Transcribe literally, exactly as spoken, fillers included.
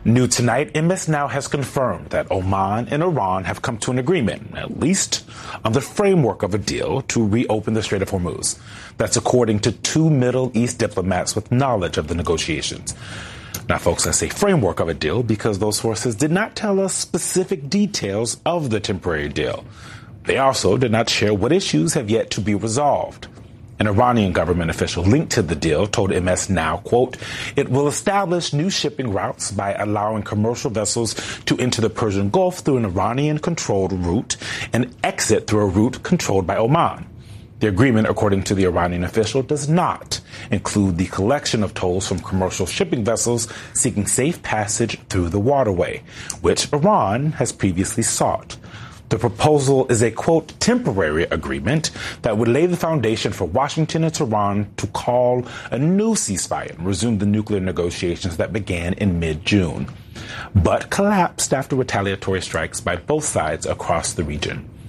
New tonight, M S Now has confirmed that Oman and Iran have come to an agreement, at least on the framework of a deal to reopen the Strait of Hormuz. That's according to two Middle East diplomats with knowledge of the negotiations. Now, folks, I say framework of a deal because those sources did not tell us specific details of the temporary deal. They also did not share what issues have yet to be resolved. An Iranian government official linked to the deal told M S Now, quote, it will establish new shipping routes by allowing commercial vessels to enter the Persian Gulf through an Iranian-controlled route and exit through a route controlled by Oman. The agreement, according to the Iranian official, does not include the collection of tolls from commercial shipping vessels seeking safe passage through the waterway, which Iran has previously sought. The proposal is a, quote, temporary agreement that would lay the foundation for Washington and Tehran to call a new ceasefire and resume the nuclear negotiations that began in mid-June, but collapsed after retaliatory strikes by both sides across the region.